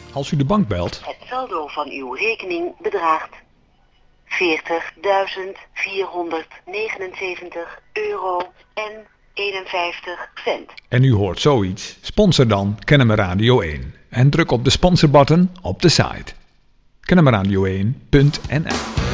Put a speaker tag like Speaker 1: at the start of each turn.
Speaker 1: Als u de bank belt.
Speaker 2: Het saldo van uw rekening bedraagt €40.479 en 51 cent.
Speaker 1: En u hoort zoiets. Sponsor dan Kennemer Radio 1. En druk op de sponsorbutton op de site. kennemerradio1.nl